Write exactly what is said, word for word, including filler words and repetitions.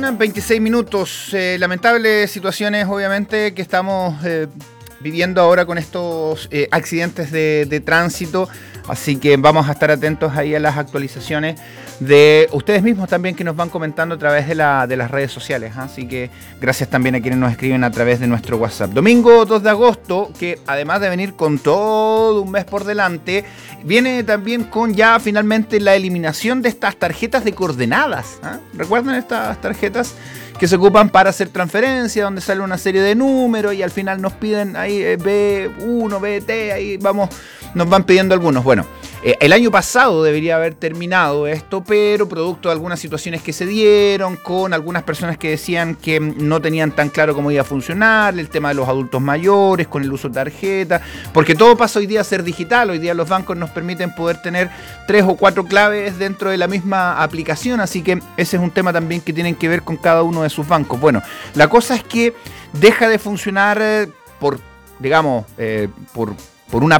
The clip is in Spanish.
veintiséis minutos, eh, lamentables situaciones obviamente que estamos eh, viviendo ahora con estos eh, accidentes de, de tránsito, así que vamos a estar atentos ahí a las actualizaciones de ustedes mismos también que nos van comentando a través de, la, de las redes sociales, ¿eh? Así que gracias también a quienes nos escriben a través de nuestro WhatsApp. Domingo dos de agosto, que además de venir con todo un mes por delante, viene también con ya finalmente la eliminación de estas tarjetas de coordenadas, ¿eh? ¿Recuerdan estas tarjetas que se ocupan para hacer transferencias, donde sale una serie de números y al final nos piden ahí eh, B uno, B T, ahí vamos, nos van pidiendo algunos? Bueno, eh, el año pasado debería haber terminado esto, pero producto de algunas situaciones que se dieron, con algunas personas que decían que no tenían tan claro cómo iba a funcionar, el tema de los adultos mayores, con el uso de tarjeta, porque todo pasa hoy día a ser digital. Hoy día los bancos nos permiten poder tener tres o cuatro claves dentro de la misma aplicación, así que ese es un tema también que tienen que ver con cada uno de sus bancos. Bueno, la cosa es que deja de funcionar eh, por, digamos, eh, por, por una